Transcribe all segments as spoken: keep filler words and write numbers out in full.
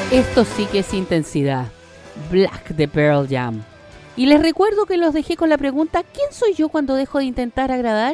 Esto sí que es intensidad. Black de Pearl Jam. Y les recuerdo que los dejé con la pregunta: ¿quién soy yo cuando dejo de intentar agradar?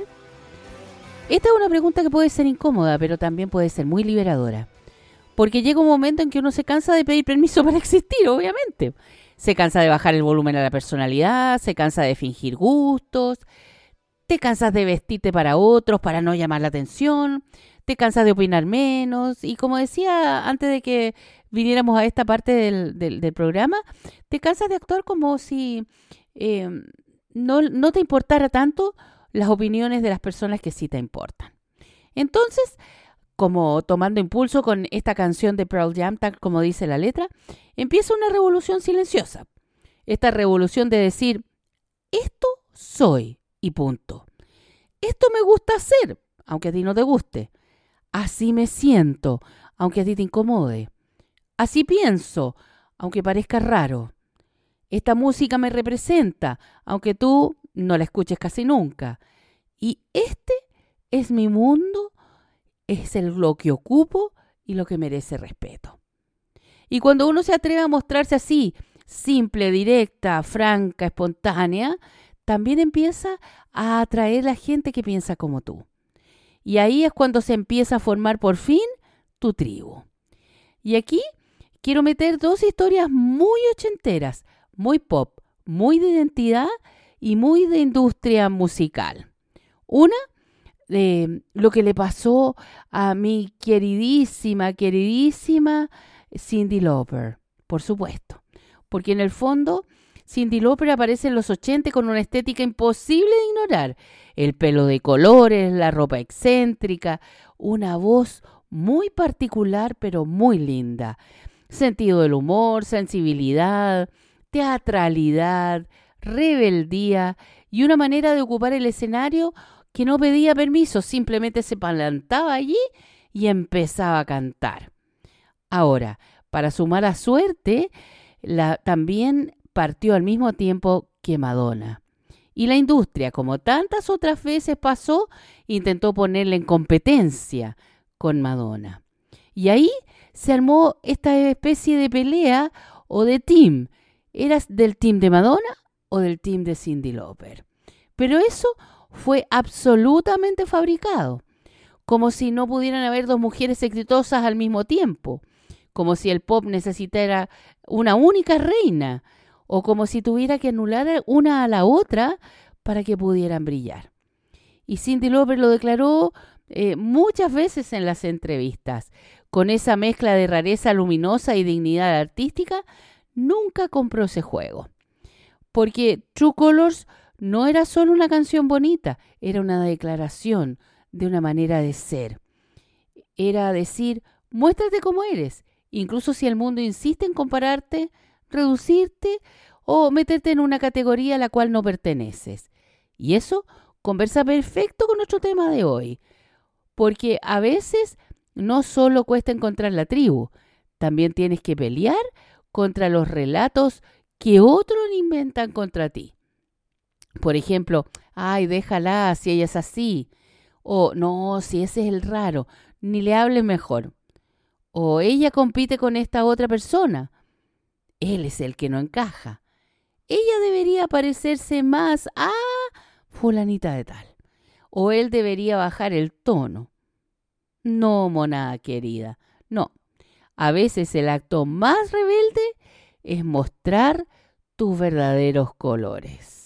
Esta es una pregunta que puede ser incómoda, pero también puede ser muy liberadora. Porque llega un momento en que uno se cansa de pedir permiso para existir, obviamente. Se cansa de bajar el volumen a la personalidad, se cansa de fingir gustos, te cansas de vestirte para otros para no llamar la atención, te cansas de opinar menos. Y como decía antes de que viniéramos a esta parte del, del, del programa, te cansas de actuar como si eh, no, no te importara tanto las opiniones de las personas que sí te importan. Entonces, como tomando impulso con esta canción de Pearl Jam, tal como dice la letra, empieza una revolución silenciosa. Esta revolución de decir: esto soy y punto. Esto me gusta hacer, aunque a ti no te guste. Así me siento, aunque a ti te incomode. Así pienso, aunque parezca raro. Esta música me representa, aunque tú no la escuches casi nunca. Y este es mi mundo, es el, lo que ocupo y lo que merece respeto. Y cuando uno se atreve a mostrarse así, simple, directa, franca, espontánea, también empieza a atraer a gente que piensa como tú. Y ahí es cuando se empieza a formar por fin tu tribu. Y aquí quiero meter dos historias muy ochenteras, muy pop, muy de identidad y muy de industria musical. Una, de lo que le pasó a mi queridísima, queridísima Cyndi Lauper, por supuesto. Porque en el fondo, Cyndi Lauper aparece en los ochenta con una estética imposible de ignorar. El pelo de colores, la ropa excéntrica, una voz muy particular pero muy linda. Sentido del humor, sensibilidad, teatralidad, rebeldía y una manera de ocupar el escenario que no pedía permiso, simplemente se plantaba allí y empezaba a cantar. Ahora, para su mala suerte, la, también partió al mismo tiempo que Madonna. Y la industria, como tantas otras veces pasó, intentó ponerle en competencia con Madonna. Y ahí se armó esta especie de pelea o de team. ¿Eras del team de Madonna o del team de Cyndi Lauper? Pero eso fue absolutamente fabricado. Como si no pudieran haber dos mujeres exitosas al mismo tiempo. Como si el pop necesitara una única reina. O como si tuviera que anular una a la otra para que pudieran brillar. Y Cyndi Lauper lo declaró eh, muchas veces en las entrevistas. Con esa mezcla de rareza luminosa y dignidad artística, nunca compró ese juego. Porque True Colors no era solo una canción bonita, era una declaración de una manera de ser. Era decir: muéstrate como eres, incluso si el mundo insiste en compararte, reducirte o meterte en una categoría a la cual no perteneces. Y eso conversa perfecto con nuestro tema de hoy, porque a veces no solo cuesta encontrar la tribu, también tienes que pelear contra los relatos que otros inventan contra ti. Por ejemplo, ay, déjala si ella es así. O no, si ese es el raro, ni le hables mejor. O ella compite con esta otra persona. Él es el que no encaja. Ella debería parecerse más a fulanita de tal. O él debería bajar el tono. No, monada querida, no. A veces el acto más rebelde es mostrar tus verdaderos colores.